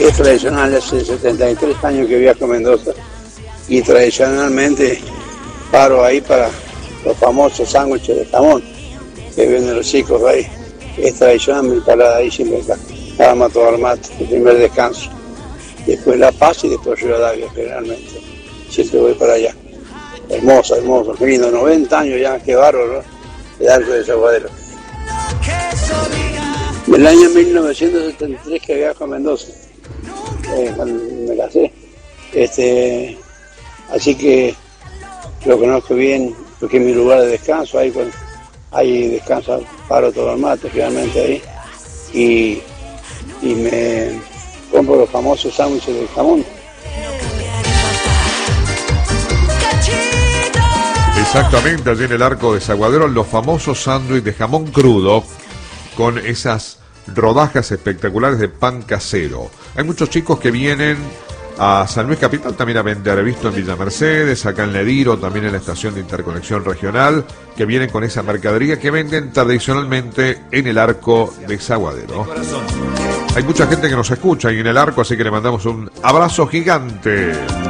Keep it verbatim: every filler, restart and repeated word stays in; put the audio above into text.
es tradicional, hace setenta y tres años que viajo a Mendoza y tradicionalmente paro ahí para los famosos sándwiches de jamón que venden los chicos ahí. Es tradicional mi parada ahí siempre acá. Nada más tomar mate, el primer descanso. Después La Paz y después Rivadavia, generalmente. Siempre voy para allá. Hermoso, hermoso, qué lindo. noventa años ya, qué bárbaro, ¿no? El Arco de Desaguadero. Del año mil novecientos setenta y tres que viajo a Mendoza. Eh, cuando me casé. Este, así que lo conozco bien, porque es mi lugar de descanso. Ahí, cuando, ahí descanso, paro todo el mate, realmente ahí. Y, y me compro los famosos sándwiches de jamón. Exactamente, allí en el Arco de Desaguadero, los famosos sándwiches de jamón crudo con esas rodajas espectaculares de pan casero. Hay muchos chicos que vienen a San Luis Capital también a vender, he visto en Villa Mercedes, acá en Lediro, también en la estación de interconexión regional, que vienen con esa mercadería que venden tradicionalmente en el Arco de Desaguadero. Hay mucha gente que nos escucha ahí en el Arco, así que le mandamos un abrazo gigante.